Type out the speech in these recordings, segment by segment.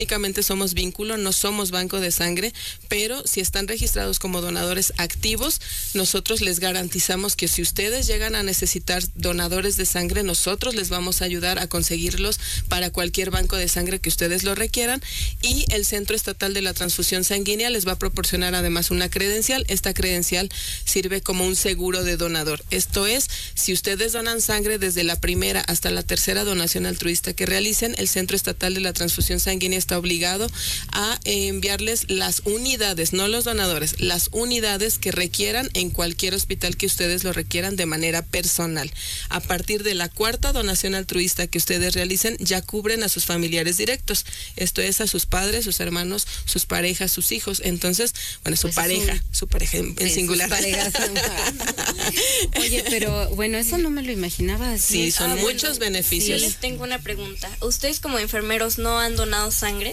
Únicamente somos vínculo, no somos banco de sangre, pero si están registrados como donadores activos, nosotros les garantizamos que si ustedes llegan a necesitar donadores de sangre, nosotros les vamos a ayudar a conseguirlos para cualquier banco de sangre que ustedes lo requieran, y el Centro Estatal de la Transfusión Sanguínea les va a proporcionar además una credencial. Esta credencial sirve como un seguro de donador. Esto es, si ustedes donan sangre desde la primera hasta la tercera donación altruista que realicen, el Centro Estatal de la Transfusión Sanguínea está obligado a enviarles las unidades, no los donadores, las unidades que requieran en cualquier hospital que ustedes lo requieran de manera personal. A partir de la cuarta donación altruista que ustedes realicen, ya cubren a sus familiares directos. Esto es, a sus padres, sus hermanos, sus parejas, sus hijos. Entonces, bueno, su pareja en singular. Oye, pero bueno, eso no me lo imaginaba. Sí, son muchos beneficios. Yo les tengo una pregunta. ¿Ustedes como enfermeros no han donado sangre?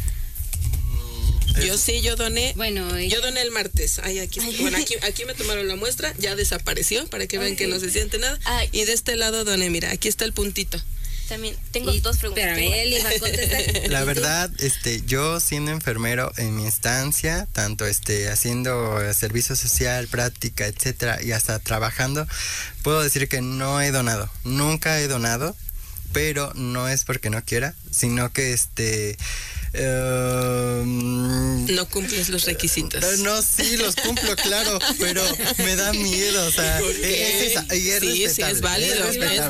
Yo sí, yo doné. Bueno, yo doné el martes. Aquí me tomaron la muestra, ya desapareció, para que vean que no se siente nada. Y de este lado doné, mira, aquí está el puntito. También tengo dos preguntas. Espérame, él iba a contestar. La verdad, yo siendo enfermero en mi estancia, tanto haciendo servicio social, práctica, etcétera, y hasta trabajando, puedo decir que no he donado. Nunca he donado, pero no es porque no quiera, sino que no cumples los requisitos. No, sí, los cumplo, claro, pero me da miedo, o sea, sí, es válido,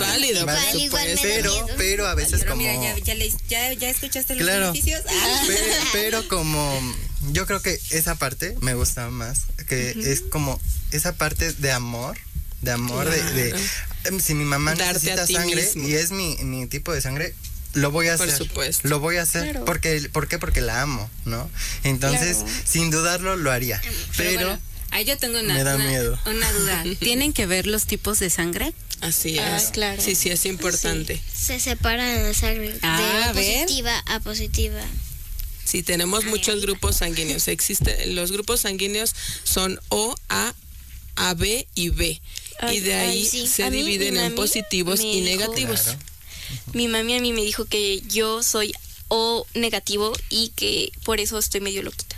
pero a veces como... Mira, ya escuchaste los claro, beneficios. Pero como, yo creo que esa parte me gusta más, que es como esa parte de amor, claro. de si mi mamá necesita sangre mismo, y es mi tipo de sangre, lo voy a hacer. Por supuesto. Lo voy a hacer. Claro. ¿Por qué? Porque la amo, ¿no? Entonces, claro, sin dudarlo, lo haría. Pero bueno, ahí yo tengo me da miedo. Una duda. ¿Tienen que ver los tipos de sangre? Así es. Claro. Sí, es importante. Sí. Se separan la sangre de positiva a positiva. Sí, tenemos muchos grupos sanguíneos. Los grupos sanguíneos son O, A, AB y B. Y de ahí se dividen en positivos y negativos. Claro. Mi mami a mí me dijo que yo soy O negativo y que por eso estoy medio loquita.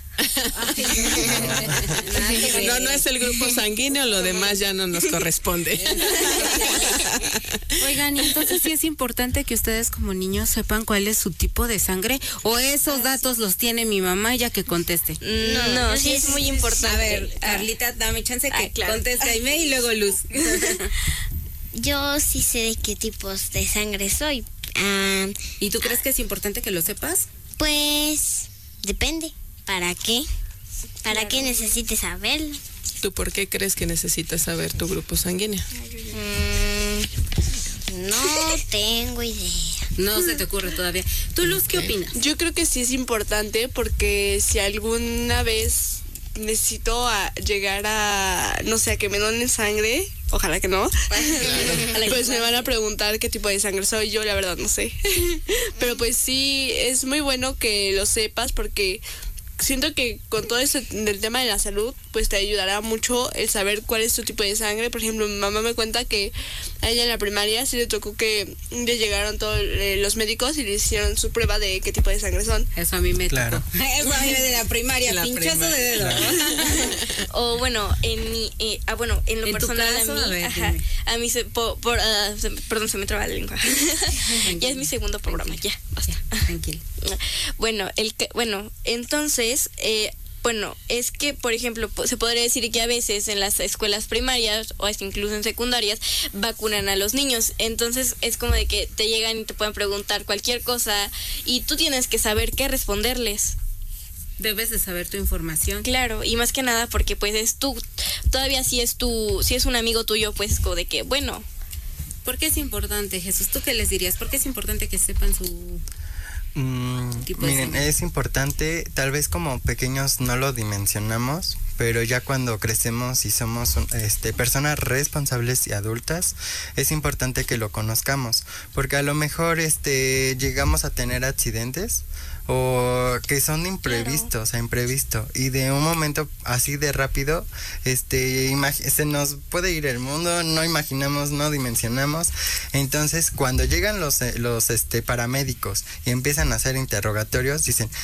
No es el grupo sanguíneo, lo demás ya no nos corresponde. Oigan, y entonces sí es importante que ustedes como niños sepan cuál es su tipo de sangre, o esos datos los tiene mi mamá, ya que conteste. No, sí es muy importante. A ver, Carlita, dame chance que conteste Aime y luego Luz. Yo sí sé de qué tipos de sangre soy. ¿Y tú crees que es importante que lo sepas? Pues depende. ¿Para qué? ¿Para qué necesites saberlo? ¿Tú por qué crees que necesitas saber tu grupo sanguíneo? No tengo idea. No se te ocurre todavía. ¿Tú, Luz, qué opinas? Yo creo que sí es importante, porque si alguna vez necesito llegar a, no sé, a que me donen sangre, ojalá que no, pues me van a preguntar qué tipo de sangre soy. Yo la verdad no sé. Pero pues sí, es muy bueno que lo sepas, porque siento que con todo eso del tema de la salud, pues te ayudará mucho el saber cuál es tu tipo de sangre. Por ejemplo, mi mamá me cuenta que a ella en la primaria sí le tocó que le llegaron todos los médicos y le hicieron su prueba de qué tipo de sangre son. Eso a mí me tocó. Eso a mí de la primaria, pinchazo de dedo. O bueno, en lo personal caso, a mí perdón, se me traba la lengua. Ya es mi segundo programa, ya, basta. Tranquilo. Bueno, entonces, es que, por ejemplo, se podría decir que a veces en las escuelas primarias o es que incluso en secundarias vacunan a los niños. Entonces es como de que te llegan y te pueden preguntar cualquier cosa y tú tienes que saber qué responderles. Debes de saber tu información. Claro, y más que nada porque pues es tú, todavía si es un amigo tuyo, pues como de que, bueno. ¿Por qué es importante, Jesús? ¿Tú qué les dirías? ¿Por qué es importante que sepan su... Miren, es importante, tal vez como pequeños no lo dimensionamos, pero ya cuando crecemos y somos personas responsables y adultas, es importante que lo conozcamos, porque a lo mejor llegamos a tener accidentes o que son imprevistos, a imprevisto, y de un momento así de rápido se nos puede ir el mundo, no imaginamos, no dimensionamos. Entonces cuando llegan los paramédicos y empiezan a hacer interrogatorios, dicen,